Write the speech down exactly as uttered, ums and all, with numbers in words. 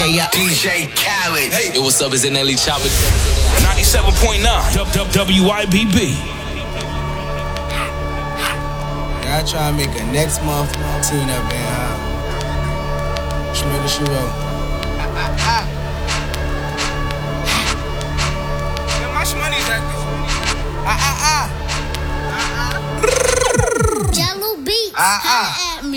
Hey, D J Khaled. Hey, yo, what's up? It's N L E Chopper. ninety-seven point nine W I B B. I try to make a next month team up in uh, Schmiller Shiro. Yeah, my shmoney's at this. Ah ah ah. Jello beats. Ah ah. At me.